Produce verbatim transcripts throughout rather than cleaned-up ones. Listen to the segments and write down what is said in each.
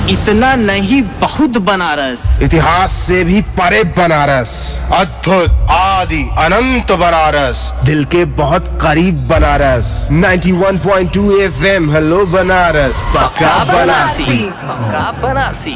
इतना नहीं बहुत बनारस, इतिहास से भी परे बनारस, अद्भुत आदि अनंत बनारस, दिल के बहुत करीब बनारस। इक्यानवे पॉइंट दो एफएम हेलो बनारस, पक्का बनारसी। पक्का बनारसी।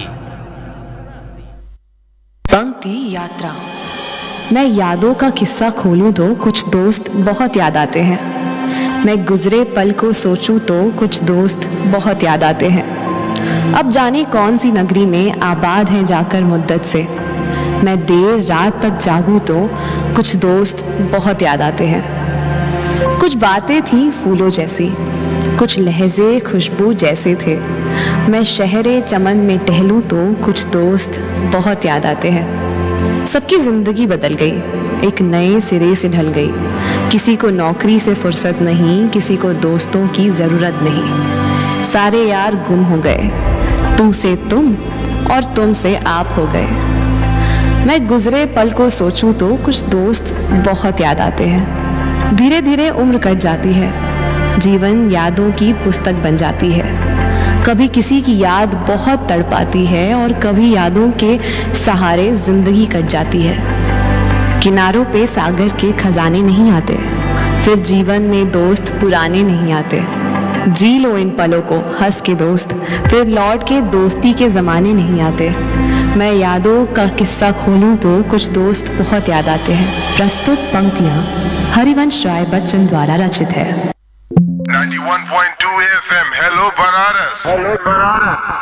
पंक्ति यात्रा। मैं यादों का किस्सा खोलूं तो कुछ दोस्त बहुत याद आते हैं। मैं गुजरे पल को सोचूं तो कुछ दोस्त बहुत याद आते हैं। अब जाने कौन सी नगरी में आबाद हैं जाकर मुद्दत से। मैं देर रात तक जागूं तो कुछ दोस्त बहुत याद आते हैं। कुछ बातें थीं फूलों जैसी, कुछ लहजे खुशबू जैसे थे। मैं शहरे चमन में टहलूं तो कुछ दोस्त बहुत याद आते हैं। सबकी जिंदगी बदल गई, एक नए सिरे से ढल गई। किसी को नौकरी से फुर्सत नहीं, किसी को दोस्तों की जरूरत नहीं। सारे यार गुम हो गए, तू से तुम और तुम से आप हो गए। मैं गुजरे पल को सोचूं तो कुछ दोस्त बहुत याद आते हैं। धीरे धीरे उम्र कट जाती है, जीवन यादों की पुस्तक बन जाती है। कभी किसी की याद बहुत तड़पाती है और कभी यादों के सहारे जिंदगी कट जाती है। किनारों पे सागर के खजाने नहीं आते, फिर जीवन में दोस्त पुराने नहीं आते। जी लो इन पलों को हंस के दोस्त, फिर लौट के दोस्ती के ज़माने नहीं आते। मैं यादों का किस्सा खोलूं तो कुछ दोस्त बहुत याद आते हैं। प्रस्तुत पंक्तियां हरिवंश राय बच्चन द्वारा रचित है। इक्यानवे पॉइंट दो FM hello Banaras, hello Banaras.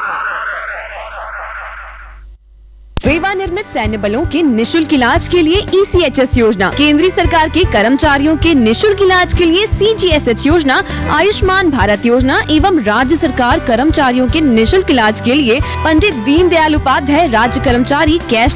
सेवानिवृत्त सैन्य बलों के निशुल्क इलाज के लिए ई सी एच एस योजना, केंद्रीय सरकार के कर्मचारियों के निशुल्क इलाज के लिए सी जी एस एच योजना, आयुष्मान भारत योजना एवं राज्य सरकार कर्मचारियों के निशुल्क इलाज के लिए पंडित दीनदयाल उपाध्याय राज्य कर्मचारी कैश